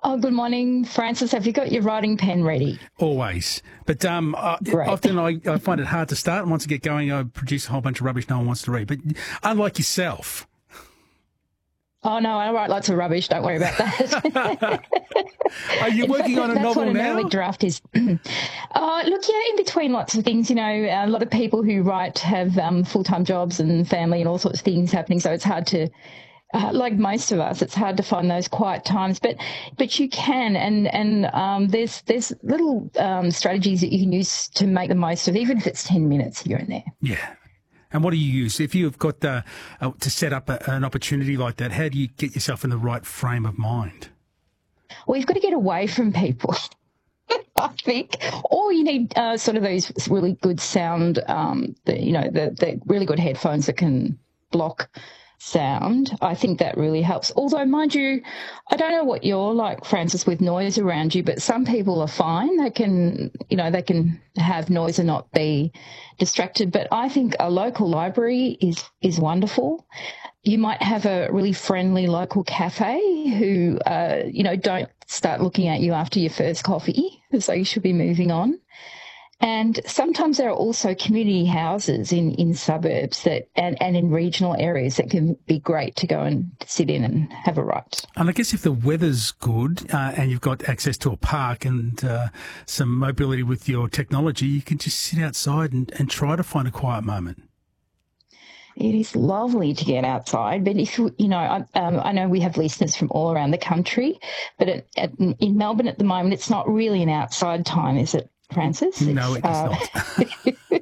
Oh, good morning, Francis. Have you got your writing pen ready? Always. But Great. often I find it hard to start. And once I get going, I produce a whole bunch of rubbish no one wants to read. But unlike yourself. Oh, no, I write lots of rubbish. Don't worry about that. Are you working on a novel That's what an now? early draft is. Look, yeah, in between lots of things, a lot of people who write have full-time jobs and family and all sorts of things happening. So it's hard to, like most of us, it's hard to find those quiet times. But you can, and there's little strategies that you can use to make the most of, even if it's 10 minutes here and there. Yeah. And what do you use? If you've got to set up an opportunity like that, how do you get yourself in the right frame of mind? Well, you've got to get away from people, I think. Or you need sort of those really good sound, the really good headphones that can block sound. I think that really helps. Although, mind you, I don't know what you're like, Francis, with noise around you, but some people are fine. They can have noise and not be distracted. But I think a local library is wonderful. You might have a really friendly local cafe who, don't start looking at you after your first coffee, so you should be moving on. And sometimes there are also community houses in suburbs and in regional areas that can be great to go and sit in and have a write. And I guess if the weather's good and you've got access to a park and some mobility with your technology, you can just sit outside and try to find a quiet moment. It is lovely to get outside, but if I know we have listeners from all around the country, but in Melbourne at the moment, it's not really an outside time, is it, Francis? No, it is not.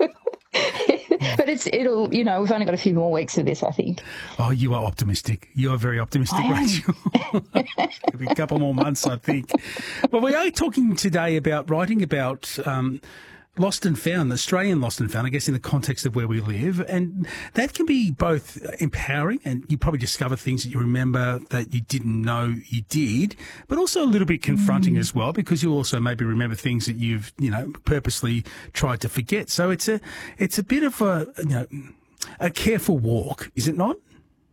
But we've only got a few more weeks of this, I think. Oh, you are optimistic. You are very optimistic, Rachel. It'll be a couple more months, I think. Well, we are talking today about writing about lost and found, Australian lost and found, I guess, in the context of where we live. And that can be both empowering, and you probably discover things that you remember that you didn't know you did, but also a little bit confronting as well, because you also maybe remember things that you've, purposely tried to forget. So it's a bit of a careful walk, is it not?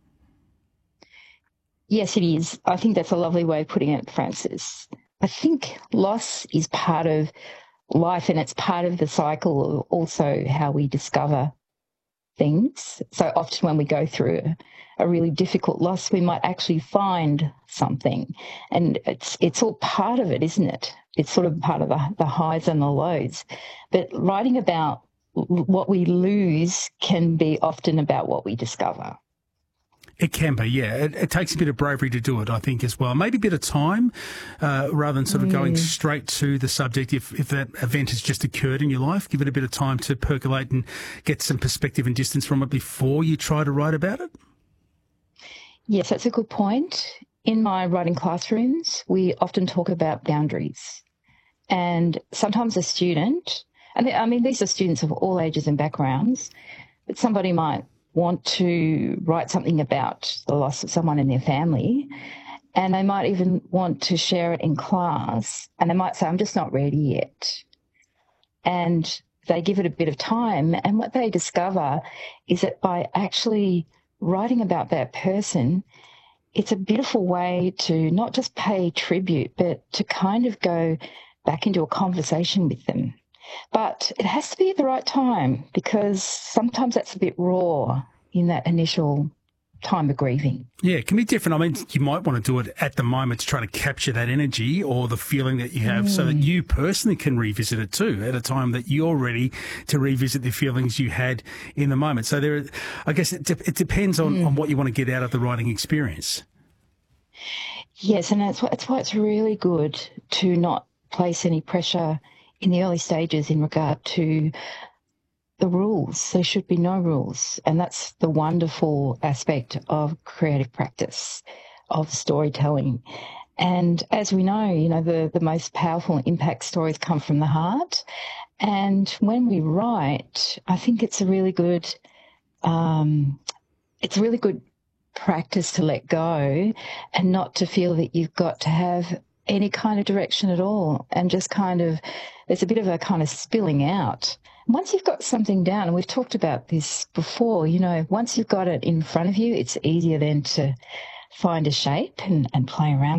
Yes, it is. I think that's a lovely way of putting it, Francis. I think loss is part of life, and it's part of the cycle of also how we discover things. So often when we go through a really difficult loss, we might actually find something, and it's all part of it, isn't it? It's sort of part of the highs and the lows. But writing about what we lose can be often about what we discover. It can be, yeah. It takes a bit of bravery to do it, I think, as well. Maybe a bit of time rather than sort of going straight to the subject. If that event has just occurred in your life, give it a bit of time to percolate and get some perspective and distance from it before you try to write about it. Yes, that's a good point. In my writing classrooms, we often talk about boundaries. And sometimes a student, these are students of all ages and backgrounds, but somebody might want to write something about the loss of someone in their family, and they might even want to share it in class, and they might say, I'm just not ready yet. And they give it a bit of time, and what they discover is that by actually writing about that person, it's a beautiful way to not just pay tribute, but to kind of go back into a conversation with them. But it has to be at the right time, because sometimes that's a bit raw in that initial time of grieving. Yeah, it can be different. I mean, you might want to do it at the moment to try to capture that energy or the feeling that you have so that you personally can revisit it too at a time that you're ready to revisit the feelings you had in the moment. So I guess it depends on what you want to get out of the writing experience. Yes, and that's why it's really good to not place any pressure in the early stages in regard to the rules. There should be no rules. And that's the wonderful aspect of creative practice, of storytelling. And as we know, the most powerful impact stories come from the heart. And when we write, I think it's a really good practice to let go and not to feel that you've got to have any kind of direction at all, and just there's a bit of a kind of spilling out. Once you've got something down, and we've talked about this before, once you've got it in front of you, it's easier then to find a shape and play around